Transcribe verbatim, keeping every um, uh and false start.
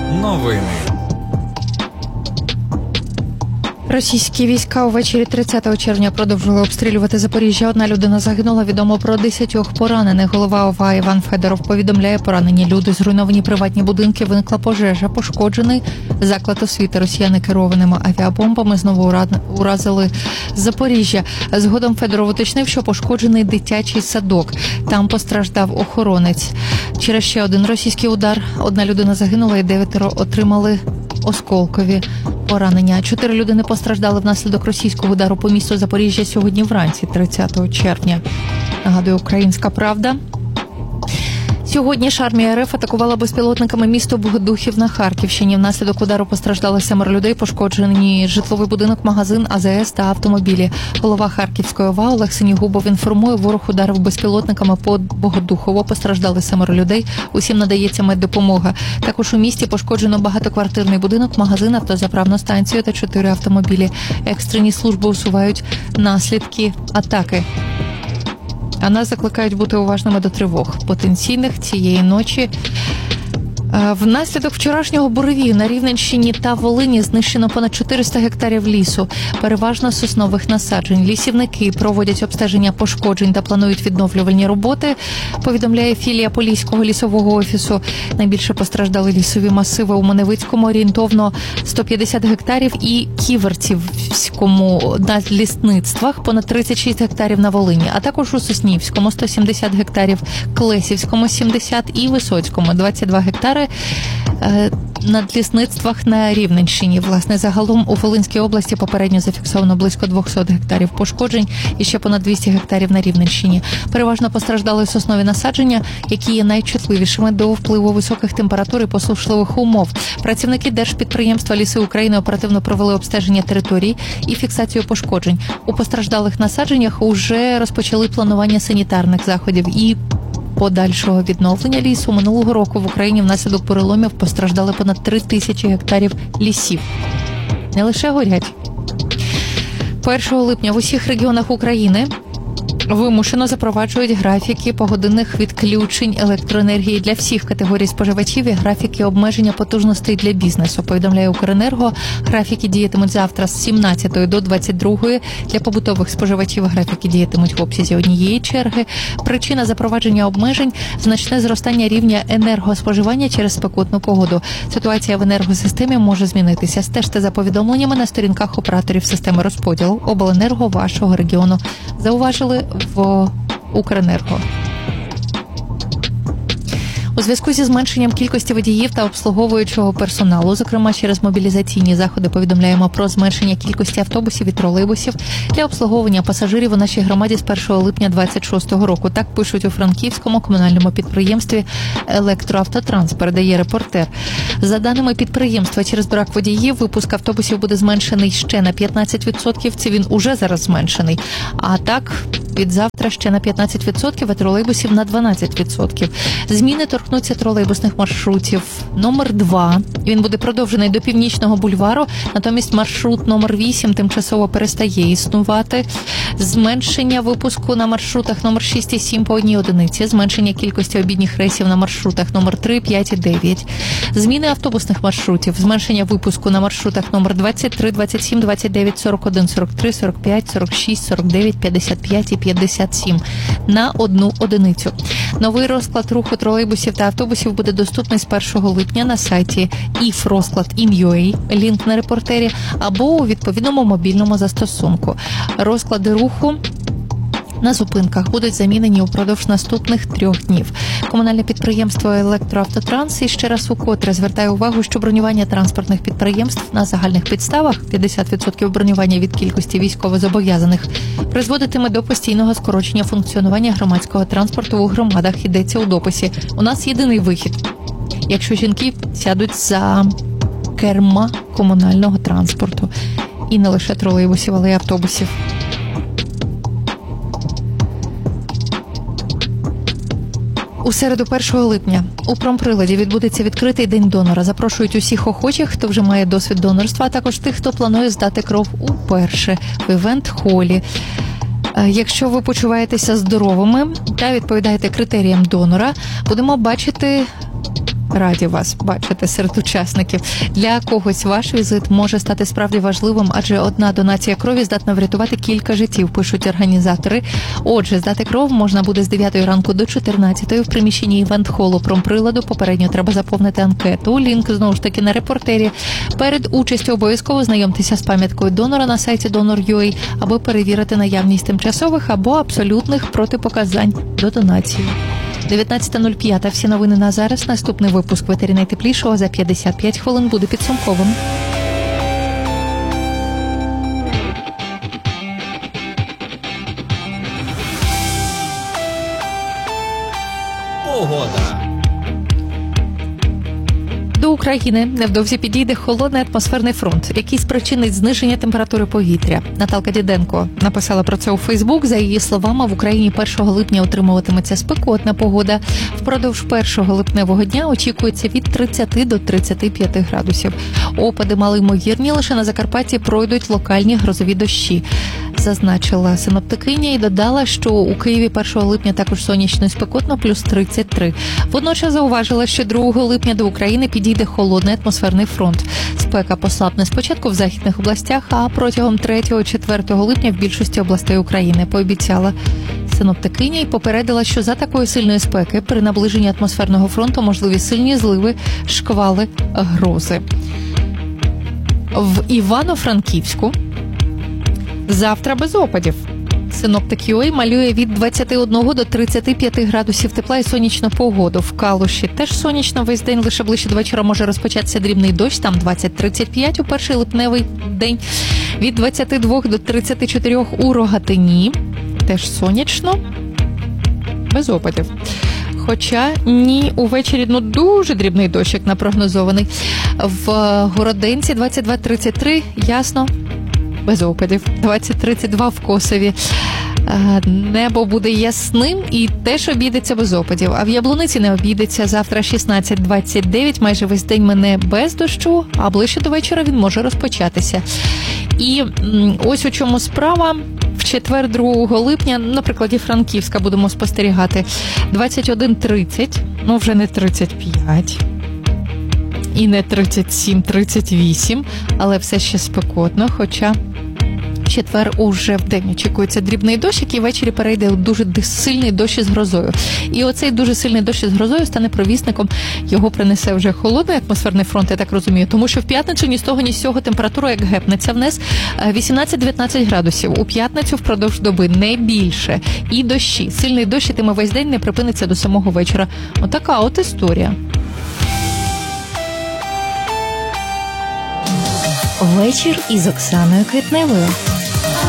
Новини. Російські війська увечері тридцятого червня продовжили обстрілювати Запоріжжя. Одна людина загинула, відомо про десятьох поранених. Голова ОВА Іван Федоров повідомляє, поранені люди, зруйновані приватні будинки, виникла пожежа, пошкоджений заклад освіти. Росіяни керованими авіабомбами знову уразили Запоріжжя. Згодом Федоров уточнив, що пошкоджений дитячий садок. Там постраждав охоронець. Через ще один російський удар одна людина загинула і дев'ятеро отримали осколкові поранення. Чотири людини постраждали внаслідок російського удару по місту Запоріжжя сьогодні вранці, тридцятого червня. Нагадує «Українська правда». Сьогодні ж армія РФ атакувала безпілотниками місто Богодухів на Харківщині. Внаслідок удару постраждали семеро людей, пошкоджені житловий будинок, магазин, АЗС та автомобілі. Голова Харківської ОВА Олег Синігубов інформує, ворог ударив безпілотниками по Богодухово. Постраждали семеро людей, усім надається меддопомога. Також у місті пошкоджено багатоквартирний будинок, магазин, автозаправну станцію та чотири автомобілі. Екстрені служби усувають наслідки атаки. А нас закликають бути уважними до тривог потенційних цієї ночі. Внаслідок вчорашнього буревію на Рівненщині та Волині знищено понад чотириста гектарів лісу, переважно соснових насаджень. Лісівники проводять обстеження пошкоджень та планують відновлювальні роботи, повідомляє філія Поліського лісового офісу. Найбільше постраждали лісові масиви у Маневицькому, орієнтовно сто п'ятдесят гектарів, і Ківерцівському на лісництвах понад тридцять шість гектарів на Волині, а також у Соснівському сто сімдесят гектарів, Клесівському сімдесят і Висоцькому двадцять два гектари на лісництвах на Рівненщині. Власне, загалом у Волинській області попередньо зафіксовано близько двісті гектарів пошкоджень і ще понад двісті гектарів на Рівненщині. Переважно постраждали соснові насадження, які є найчутливішими до впливу високих температур і посушливих умов. Працівники Держпідприємства «Ліси України» оперативно провели обстеження територій і фіксацію пошкоджень. У постраждалих насадженнях уже розпочали планування санітарних заходів і подальшого відновлення лісу. Минулого року в Україні внаслідок буреломів постраждали понад три тисячі гектарів лісів. Не лише горять. першого липня в усіх регіонах України вимушено запроваджують графіки погодинних відключень електроенергії для всіх категорій споживачів і графіки обмеження потужностей для бізнесу. Повідомляє Укренерго. Графіки діятимуть завтра з сімнадцятої до двадцять другої. Для побутових споживачів графіки діятимуть в обсязі однієї черги. Причина запровадження обмежень – значне зростання рівня енергоспоживання через спекотну погоду. Ситуація в енергосистемі може змінитися. Стежте за повідомленнями на сторінках операторів системи розподілу обленерго вашого регіону. Зауважили в Укренерго. У зв'язку зі зменшенням кількості водіїв та обслуговуючого персоналу, зокрема через мобілізаційні заходи, повідомляємо про зменшення кількості автобусів і тролейбусів для обслуговування пасажирів у нашій громаді з першого липня двадцять шостого року. Так пишуть у Франківському комунальному підприємстві «Електроавтотранс», передає репортер. За даними підприємства, через брак водіїв випуск автобусів буде зменшений ще на п'ятнадцять відсотків. Це він уже зараз зменшений. А так, від завтра ще на п'ятнадцять відсотків, а тролейбусів на дванадцять відсотків. Зміни торкнуться тролейбусних маршрутів. Номер два. Він буде продовжений до Північного бульвару, натомість маршрут номер вісім тимчасово перестає існувати. Зменшення випуску на маршрутах номер шість і сім по одній одиниці. Зменшення кількості обідніх рейсів на маршрутах номер три, п'ять і дев'ять. Зміни автобусних маршрутів. Зменшення випуску на маршрутах номер двадцять три, двадцять сім, двадцять дев'ять, сорок один, сорок три, сорок п'ять, сорок шість, сорок дев'ять, п'ятдесят п'ять і п'ятдесят сім на одну одиницю. Новий розклад руху тролейбусів та автобусів буде доступний з першого липня на сайті іф-розклад крапка ін ю ей, лінк на репортері, або у відповідному мобільному застосунку. Розклади руху на зупинках будуть замінені упродовж наступних трьох днів. Комунальне підприємство «Електроавтотранс» і ще раз укотре звертає увагу, що бронювання транспортних підприємств на загальних підставах, п'ятдесят відсотків бронювання від кількості військовозобов'язаних, призводитиме до постійного скорочення функціонування громадського транспорту у громадах, йдеться у дописі. У нас єдиний вихід, якщо жінки сядуть за керма комунального транспорту. І не лише тролейбусів, але й автобусів. У середу першого липня у промприладі відбудеться відкритий день донора. Запрошують усіх охочих, хто вже має досвід донорства, а також тих, хто планує здати кров уперше в івент-холі. Якщо ви почуваєтеся здоровими та відповідаєте критеріям донора, будемо бачити Раді вас бачити серед учасників. Для когось ваш візит може стати справді важливим, адже одна донація крові здатна врятувати кілька життів, пишуть організатори. Отже, здати кров можна буде з дев'ятої ранку до чотирнадцятої в приміщенні івент-холу промприладу. Попередньо треба заповнити анкету. Лінк, знову ж таки, на репортері. Перед участю обов'язково знайомтеся з пам'яткою донора на сайті донор крапка ю а, аби перевірити наявність тимчасових або абсолютних протипоказань до донації. дев'ятнадцята нуль п'ять. Всі новини на зараз. Наступний випуск «Ветері найтеплішого» за п'ятдесят п'ять хвилин буде підсумковим. Погода. До України невдовзі підійде холодний атмосферний фронт, який спричинить зниження температури повітря. Наталка Діденко написала про це у Фейсбук. За її словами, в Україні першого липня отримуватиметься спекотна погода. Впродовж першого липневого дня очікується від тридцяти до тридцяти п'яти градусів. Опади малоймовірні, лише на Закарпатті пройдуть локальні грозові дощі, зазначила синоптикиня і додала, що у Києві першого липня також сонячно і спекотно, плюс тридцять три. Водночас зауважила, що другого липня до України підійде холодний атмосферний фронт. Спека послабне спочатку в західних областях, а протягом третього-четвертого липня в більшості областей України, пообіцяла синоптикиня і попередила, що за такої сильної спеки при наближенні атмосферного фронту можливі сильні зливи, шквали, грози. В Івано-Франківську завтра без опадів. Синоптик ю а малює від двадцяти одного до тридцяти п'яти градусів тепла і сонячну погоду. В Калуші теж сонячно весь день, лише ближче до вечора може розпочатися дрібний дощ, там двадцять тридцять п'ять у перший липневий день. Від двадцяти двох до тридцяти чотирьох у Рогатині теж сонячно, без опадів. Хоча ні, увечері ну дуже дрібний дощик напрогнозований. В Городенці двадцять два тридцять три, ясно, без опадів. двадцять тридцять два в Косові. Небо буде ясним і теж обійдеться без опадів. А в Яблуниці не обійдеться. Завтра шістнадцять двадцять дев'ять, майже весь день мене без дощу, а ближче до вечора він може розпочатися. І ось у чому справа. В четвер, другого липня, на прикладі Франківська будемо спостерігати. двадцять один тридцять, ну вже не тридцять п'ять. І не тридцять сім тридцять вісім, але все ще спекотно, хоча в четвер уже в день очікується дрібний дощ, який ввечері перейде у дуже сильний дощ із грозою. І оцей дуже сильний дощ із грозою стане провісником, його принесе вже холодний атмосферний фронт, я так розумію, тому що в п'ятницю ні з того, ні з цього температура як гепнеться вниз, вісімнадцять дев'ятнадцять градусів. У п'ятницю впродовж доби не більше. І дощі. Сильний дощ ітиме весь день, не припиниться до самого вечора. Отака от історія. Вечір із Оксаною Квітневою.